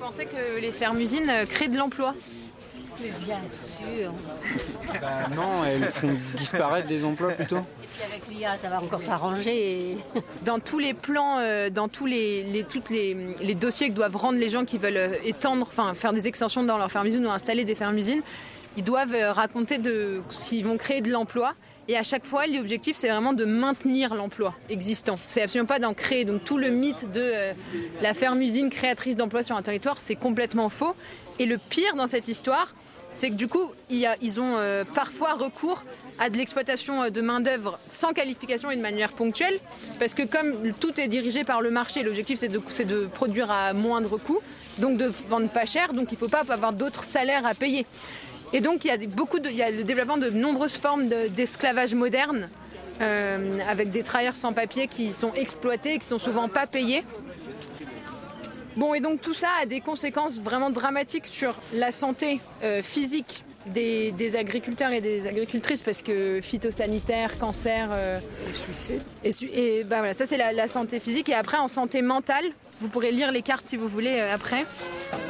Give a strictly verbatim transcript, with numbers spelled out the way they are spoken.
pensez que les fermes-usines créent de l'emploi ? Mais bien sûr. Bah non, elles font disparaître des emplois plutôt. Et puis avec l'I A, ça va encore s'arranger. Et... Dans tous les plans, euh, dans tous les, les, toutes les, les dossiers que doivent rendre les gens qui veulent euh, étendre, enfin faire des extensions dans leur ferme-usine ou installer des fermes-usines, ils doivent euh, raconter de, s'ils vont créer de l'emploi. Et à chaque fois, l'objectif, c'est vraiment de maintenir l'emploi existant. C'est absolument pas d'en créer. Donc tout le mythe de euh, la ferme-usine créatrice d'emplois sur un territoire, c'est complètement faux. Et le pire dans cette histoire, c'est que du coup, il y a, ils ont euh, parfois recours à de l'exploitation de main-d'œuvre sans qualification et de manière ponctuelle. Parce que comme tout est dirigé par le marché, l'objectif, c'est de, c'est de produire à moindre coût, donc de vendre pas cher, donc il ne faut pas avoir d'autres salaires à payer. Et donc, il y a, beaucoup de, il y a le développement de nombreuses formes de, d'esclavage moderne, euh, avec des travailleurs sans papier qui sont exploités et qui ne sont souvent pas payés. Bon, et donc tout ça a des conséquences vraiment dramatiques sur la santé euh, physique des, des agriculteurs et des agricultrices, parce que phytosanitaire, cancer... Euh, Et suicide. Et, et bah voilà, ça c'est la, la santé physique. Et après, en santé mentale, vous pourrez lire les cartes si vous voulez euh, après.